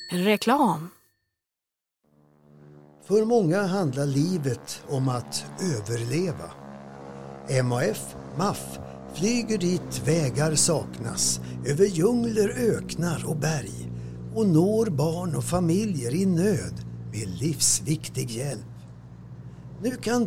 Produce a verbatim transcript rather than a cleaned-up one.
Reklam. För många handlar livet om att överleva. M A F, M A F, flyger dit vägar saknas, över djungler, öknar och berg och når barn och familjer i nöd med livsviktig hjälp. Nu kan